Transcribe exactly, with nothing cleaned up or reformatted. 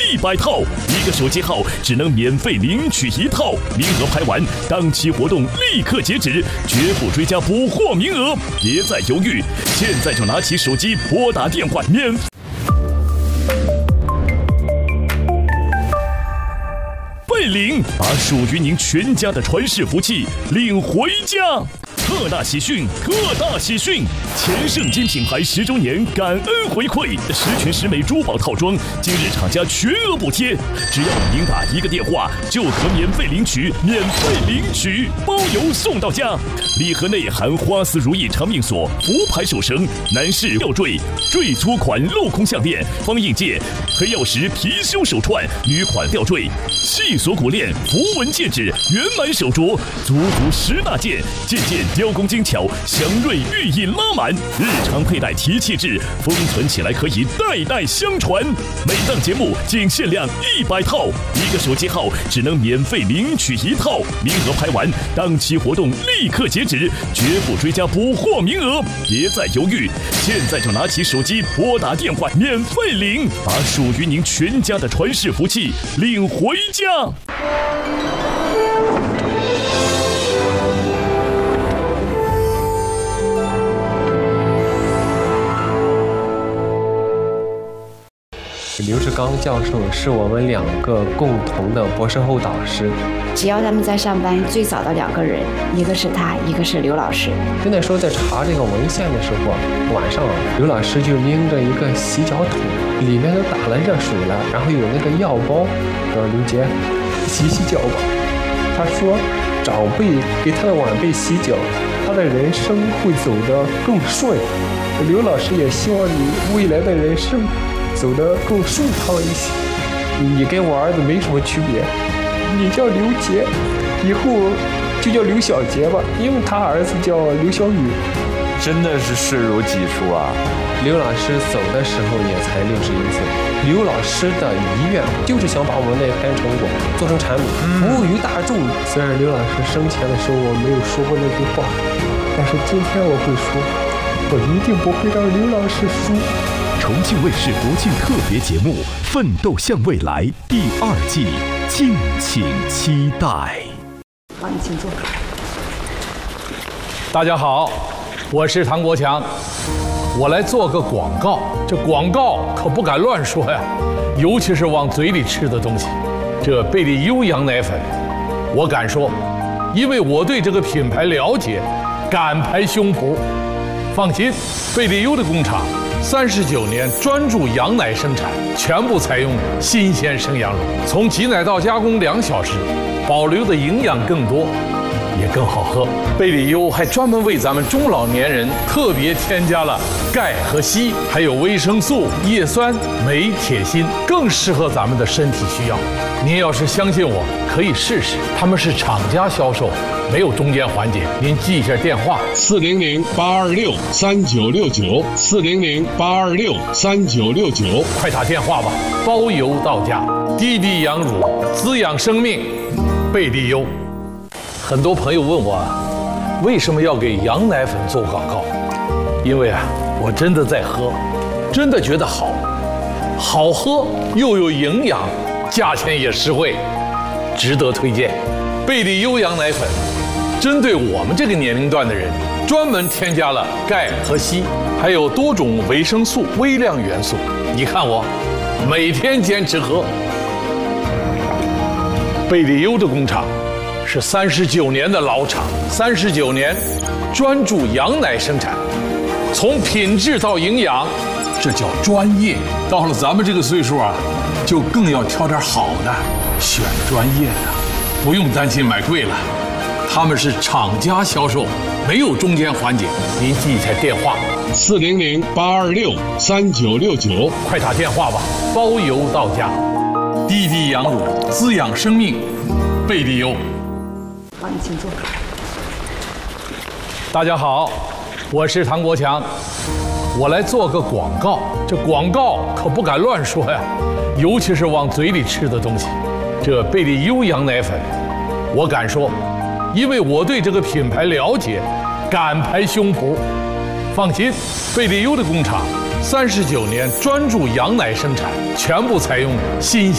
一百套，一个手机号只能免费领取一套，名额拍完，当期活动立刻截止，绝不追加补货名额，别再犹豫，现在就拿起手机拨打电话免费领，把属于您全家的传世福气领回家。特大喜讯，特大喜讯！前盛金品牌十周年感恩回馈，十全十美珠宝套装，今日厂家全额补贴，只要您打一个电话就可免费领取，免费领取，包邮送到家。礼盒内含花丝如意长命锁、福牌手绳、男士吊坠、坠粗款镂空项链、方印戒、黑曜石貔貅手串、女款吊坠、细锁骨链、符文戒指、圆满手镯，足足十大件，件件雕工精巧，祥瑞寓意拉满，日常佩戴提气质，封存起来可以代代相传。每档节目仅限量一百套，一个手机号只能免费领取一套，名额拍完，当期活动立刻截止，绝不追加补货名额，别再犹豫，现在就拿起手机拨打电话免费领，把属于您全家的传世福气领回家。 刘志刚教授是我们两个共同的博士后导师。 只要他们在上班，最早的两个人，一个是他，一个是刘老师。 就那时候在查这个文献的时候，晚上啊，刘老师就拎着一个洗脚桶，里面都打了热水了，然后有那个药包，说刘杰，洗洗脚吧。他说，长辈给他的晚辈洗脚，他的人生会走得更顺。刘老师也希望你未来的人生走得更顺畅一些。你跟我儿子没什么区别，你叫刘杰，以后就叫刘小杰吧，因为他儿子叫刘小雨。 真的是视如己出啊！ 刘老师走的时候也才六十一岁。刘老师的遗愿就是想把我们那篇成果做成产品，服务于大众。虽然刘老师生前的时候我没有说过那句话，但是今天我会说，我一定不会让刘老师输。 重庆卫视国庆特别节目《奋斗向未来》第二季，敬请期待。 好，你请坐。 大家好，我是唐国强，我来做个广告。这广告可不敢乱说呀，尤其是往嘴里吃的东西。这贝利优羊奶粉，我敢说，因为我对这个品牌了解，敢拍胸脯。放心，贝利优的工厂三十九年专注羊奶生产，全部采用新鲜生羊乳，从挤奶到加工两小时，保留的营养更多，也更好喝。贝利优还专门为咱们中老年人特别添加了钙和硒，还有维生素、叶酸、镁、铁、锌，更适合咱们的身体需要。您要是相信我，可以试试。他们是厂家销售，没有中间环节。您记一下电话： 四零零八二六三九六九，四零零八二六三九六九， 快打电话吧，包邮到家。滴滴羊乳，滋养生命，贝利优。很多朋友问我，为什么要给羊奶粉做广告？因为啊，我真的在喝，真的觉得好，好喝又有营养，价钱也实惠，值得推荐。贝利优羊奶粉针对我们这个年龄段的人，专门添加了钙和硒，还有多种维生素、微量元素。你看我每天坚持喝。贝利优的工厂是三十九年的老厂，三十九年专注羊奶生产，从品质到营养，这叫专业。到了咱们这个岁数啊，就更要挑点好的，选专业的，不用担心买贵了。他们是厂家销售，没有中间环节。您记一下电话： 四零零八二六三九六九， 快打电话吧，包邮到家。滴滴羊乳，滋养生命，贝利优。 好，你请坐。 大家好，我是唐国强，我来做个广告。这广告可不敢乱说呀，尤其是往嘴里吃的东西。这贝利优羊奶粉，我敢说，因为我对这个品牌了解，敢拍胸脯。放心，贝利优的工厂三十九年专注羊奶生产，全部采用新鲜